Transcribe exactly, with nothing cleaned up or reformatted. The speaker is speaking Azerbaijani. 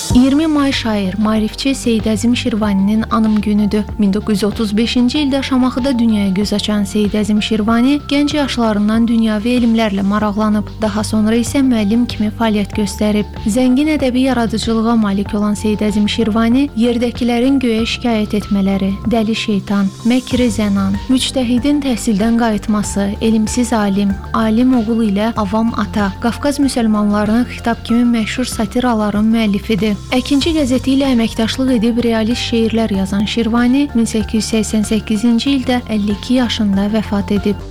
iyirmi may şair, maarifçi Seyid Əzim Şirvaninin anım günüdür. min doqquz yüz otuz beşinci ildə Şamaxıda dünyaya göz açan Seyid Əzim Şirvani gənc yaşlarından dünyavi elmlərlə maraqlanıb, daha sonra isə müəllim kimi fəaliyyət göstərib. Zəngin ədəbi yaradıcılığa malik olan Seyid Əzim Şirvani yerdəkilərin göyə şikayət etmələri, dəli şeytan, məkri zənan, müctəhidin təhsildən qayıtması, elmsiz alim, alim oğul ilə avam ata, Qafqaz müsəlmanlarına xitab kimi məşhur satiraların müəllifidir. Əkinçi qəzeti ilə əməkdaşlıq edib realist şeirlər yazan Şirvani min səkkiz yüz səksən səkkizinci ildə əlli iki yaşında vəfat edib.